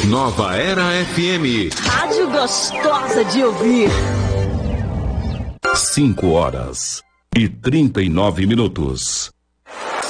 Nova Era FM. Rádio gostosa de ouvir. 5 horas e 39 minutos.